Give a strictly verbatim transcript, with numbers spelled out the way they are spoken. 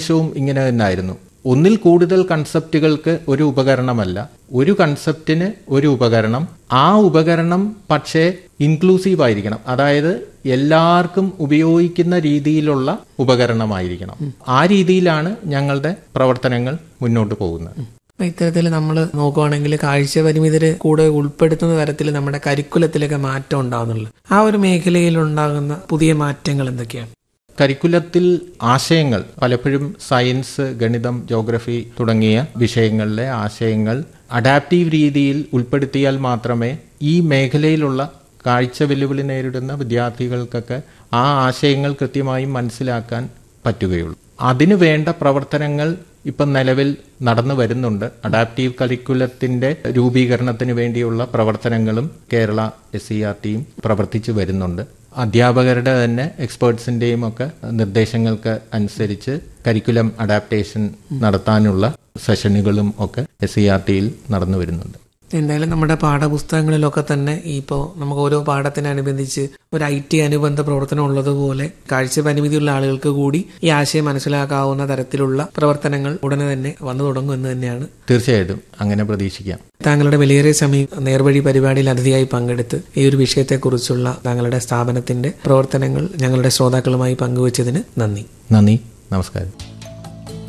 ആവശ്യവും ഇങ്ങനെ തന്നെയായിരുന്നു. ഒന്നിൽ കൂടുതൽ കൺസെപ്റ്റുകൾക്ക് ഒരു ഉപകരണമല്ല, ഒരു കൺസെപ്റ്റിന് ഒരു ഉപകരണം. ആ ഉപകരണം പക്ഷേ ഇൻക്ലൂസീവ് ആയിരിക്കണം, അതായത് എല്ലാവർക്കും ഉപയോഗിക്കുന്ന രീതിയിലുള്ള ഉപകരണമായിരിക്കണം. ആ രീതിയിലാണ് ഞങ്ങളുടെ പ്രവർത്തനങ്ങൾ മുന്നോട്ട് പോകുന്നത്. ഇത്തരത്തിൽ നമ്മൾ നോക്കുവാണെങ്കിൽ കാഴ്ച പരിമിതര് കൂടെ ഉൾപ്പെടുത്തുന്ന തരത്തിൽ നമ്മുടെ കരിക്കുലത്തിലൊക്കെ മാറ്റം ഉണ്ടാകുന്നുള്ളു. ആ ഒരു മേഖലയിൽ ഉണ്ടാകുന്ന പുതിയ മാറ്റങ്ങൾ എന്തൊക്കെയാണ്? കരിക്കുലത്തിൽ ആശയങ്ങൾ പലപ്പോഴും സയൻസ്, ഗണിതം, ജോഗ്രഫി തുടങ്ങിയ വിഷയങ്ങളിലെ ആശയങ്ങൾ അഡാപ്റ്റീവ് രീതിയിൽ ഉൾപ്പെടുത്തിയാൽ മാത്രമേ ഈ മേഖലയിലുള്ള കാഴ്ച വെല്ലുവിളി നേരിടുന്ന വിദ്യാർത്ഥികൾക്കൊക്കെ ആ ആശയങ്ങൾ കൃത്യമായി മനസ്സിലാക്കാൻ പറ്റുകയുള്ളൂ. അതിനു വേണ്ട പ്രവർത്തനങ്ങൾ ഇപ്പം നിലവിൽ നടന്നു വരുന്നുണ്ട്. അഡാപ്റ്റീവ് കരിക്കുലത്തിന്റെ രൂപീകരണത്തിന് വേണ്ടിയുള്ള പ്രവർത്തനങ്ങളും കേരള എസ് സി ആർ ടിയും പ്രവർത്തിച്ചു വരുന്നുണ്ട്. അധ്യാപകരുടെ തന്നെ എക്സ്പേർട്സിന്റെയും ഒക്കെ നിർദ്ദേശങ്ങൾക്ക് അനുസരിച്ച് കരിക്കുലം അഡാപ്റ്റേഷൻ നടത്താനുള്ള സെഷനുകളും ഒക്കെ എസ് സി ആർ ടിയിൽ നടന്നു വരുന്നുണ്ട്. എന്തായാലും നമ്മുടെ പാഠപുസ്തകങ്ങളിലൊക്കെ തന്നെ ഇപ്പോൾ നമുക്ക് ഓരോ പാഠത്തിനനുബന്ധിച്ച് ഒരു ഐ ടി അനുബന്ധ പ്രവർത്തനം ഉള്ളതുപോലെ കാഴ്ച പരിമിതിയുള്ള ആളുകൾക്ക് കൂടി ഈ ആശയം മനസ്സിലാക്കാവുന്ന തരത്തിലുള്ള പ്രവർത്തനങ്ങൾ ഉടനെ തന്നെ വന്നു തുടങ്ങും എന്ന് തന്നെയാണ്. തീർച്ചയായിട്ടും അങ്ങനെ പ്രതീക്ഷിക്കാം. താങ്കളുടെ വിലയേറിയ സമയം നേർവഴി പരിപാടിയിൽ അതിഥിയായി പങ്കെടുത്ത് ഈ ഒരു വിഷയത്തെക്കുറിച്ചുള്ള താങ്കളുടെ സ്ഥാപനത്തിന്റെ പ്രവർത്തനങ്ങൾ ഞങ്ങളുടെ ശ്രോതാക്കളുമായി പങ്കുവച്ചതിന് നന്ദി. നന്ദി, നമസ്കാരം.